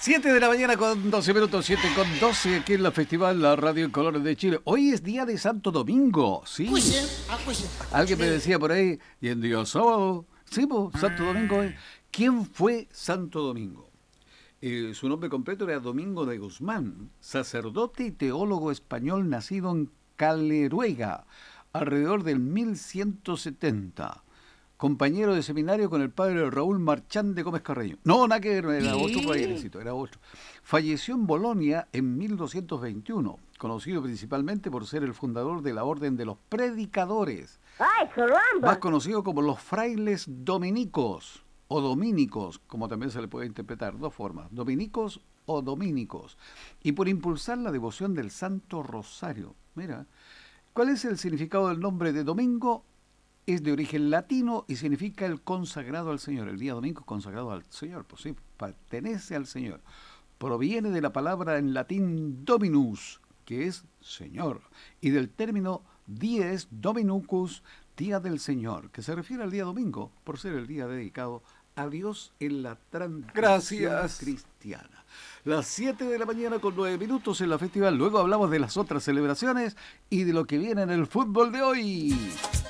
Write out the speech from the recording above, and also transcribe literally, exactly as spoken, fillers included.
siete de la mañana con doce minutos, siete con doce aquí en la Festival La Radio en Colores de Chile. Hoy es día de Santo Domingo, ¿sí? Alguien me decía por ahí, y en día sábado, sí, pues, Santo Domingo. es. ¿Quién fue Santo Domingo? Eh, su nombre completo era Domingo de Guzmán, sacerdote y teólogo español nacido en Caleruega, alrededor del mil ciento setenta. Compañero de seminario con el padre Raúl Marchán de Gómez Carreño. No, nada que ver, era otro padrecito, era otro. Falleció en Bolonia en mil doscientos veintiuno, conocido principalmente por ser el fundador de la Orden de los Predicadores. ¡Ay, caramba! Más conocido como los frailes dominicos, o dominicos, como también se le puede interpretar, dos formas, dominicos o domínicos, y por impulsar la devoción del Santo Rosario. Mira, ¿cuál es el significado del nombre de Domingo? Es de origen latino y significa el consagrado al Señor. El día domingo es consagrado al Señor, pues sí, pertenece al Señor. Proviene de la palabra en latín dominus, que es Señor, y del término dies dominicus, día del Señor, que se refiere al día domingo, por ser el día dedicado a Dios en la tradición cristiana. Las siete de la mañana con nueve minutos en la festival. Luego hablamos de las otras celebraciones y de lo que viene en el fútbol de hoy.